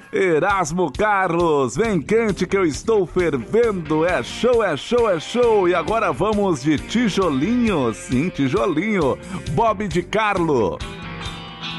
Erasmo Carlos, vem quente que eu estou fervendo, é show, é show, é show. E agora vamos de tijolinho, sim, tijolinho, Bob de Carlo.